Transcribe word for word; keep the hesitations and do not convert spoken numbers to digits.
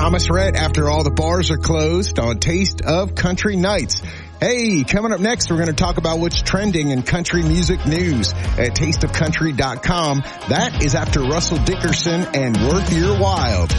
Thomas Rhett after all the bars are closed on Taste of Country Nights. Hey, coming up next, we're going to talk about what's trending in country music news at taste of country dot com. That is after Russell Dickerson and Worth Your Wild.